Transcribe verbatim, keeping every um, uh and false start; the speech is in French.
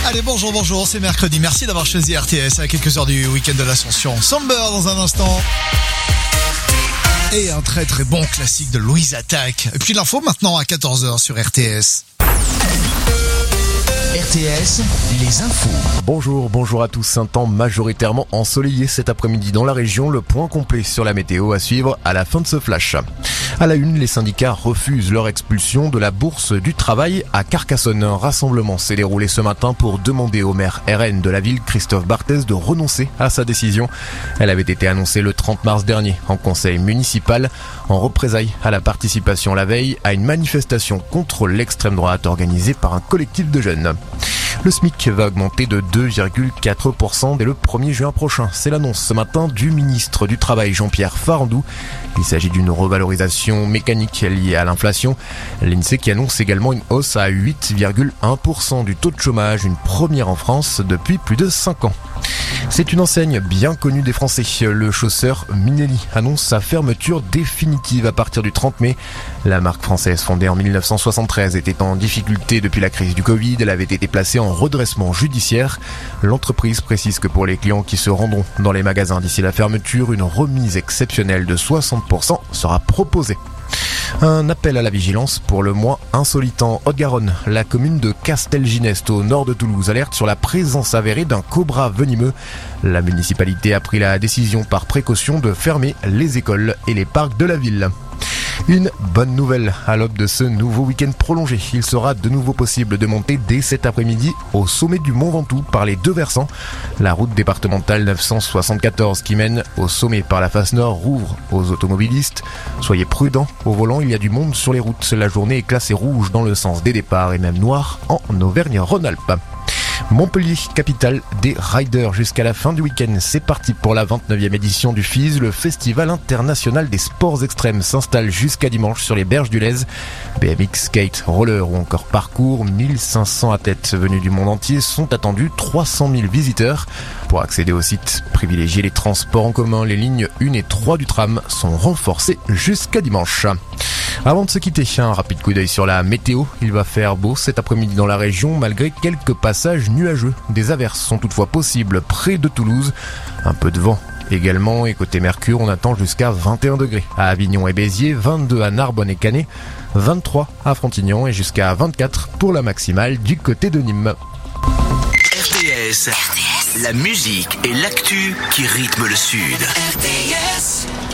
Allez, bonjour, bonjour, c'est mercredi. Merci d'avoir choisi R T S à quelques heures du week-end de l'Ascension. Somber dans un instant. Et un très très bon classique de Louise Attaque. Et puis l'info maintenant à quatorze heures sur R T S. R T S, les infos. Bonjour, bonjour à tous. Un temps majoritairement ensoleillé cet après-midi dans la région. Le point complet sur la météo à suivre à la fin de ce flash. À la une, les syndicats refusent leur expulsion de la bourse du travail à Carcassonne. Un rassemblement s'est déroulé ce matin pour demander au maire R N de la ville, Christophe Barthès, de renoncer à sa décision. Elle avait été annoncée le trente mars dernier en conseil municipal, en représailles à la participation la veille à une manifestation contre l'extrême droite organisée par un collectif de jeunes. Le SMIC va augmenter de deux virgule quatre pour cent dès le premier juin prochain. C'est l'annonce ce matin du ministre du Travail Jean-Pierre Farandou. Il s'agit d'une revalorisation mécanique liée à l'inflation. L'INSEE qui annonce également une hausse à huit virgule un pour cent du taux de chômage, une première en France depuis plus de cinq ans. C'est une enseigne bien connue des Français. Le chausseur Minelli annonce sa fermeture définitive à partir du trente mai. La marque française fondée en mille neuf cent soixante-treize était en difficulté depuis la crise du Covid. Elle avait été placée en redressement judiciaire. L'entreprise précise que pour les clients qui se rendront dans les magasins d'ici la fermeture, une remise exceptionnelle de soixante pour cent sera proposée. Un appel à la vigilance pour le moins insolite en Haute-Garonne. La commune de Castelginest au nord de Toulouse alerte sur la présence avérée d'un cobra venimeux. La municipalité a pris la décision par précaution de fermer les écoles et les parcs de la ville. Une bonne nouvelle à l'aube de ce nouveau week-end prolongé. Il sera de nouveau possible de monter dès cet après-midi au sommet du Mont Ventoux par les deux versants. La route départementale neuf cent soixante-quatorze qui mène au sommet par la face nord rouvre aux automobilistes. Soyez prudents au volant, il y a du monde sur les routes. La journée est classée rouge dans le sens des départs et même noire en Auvergne-Rhône-Alpes. Montpellier, capitale des riders jusqu'à la fin du week-end. C'est parti pour la vingt-neuvième édition du F I S. Le Festival international des sports extrêmes s'installe jusqu'à dimanche sur les berges du Lez. B M X, skate, roller ou encore parcours. mille cinq cents athlètes venus du monde entier sont attendus. trois cent mille visiteurs. Pour accéder au site, privilégiez les transports en commun. Les lignes un et trois du tram sont renforcées jusqu'à dimanche. Avant de se quitter, un rapide coup d'œil sur la météo. Il va faire beau cet après-midi dans la région malgré quelques passages nuageux. Des averses sont toutefois possibles près de Toulouse. Un peu de vent également, et côté Mercure, on attend jusqu'à vingt et un degrés à Avignon et Béziers, vingt-deux à Narbonne et Canet, vingt-trois à Frontignan et jusqu'à vingt-quatre pour la maximale du côté de Nîmes. R T S, la musique et l'actu qui rythment le Sud. R T S.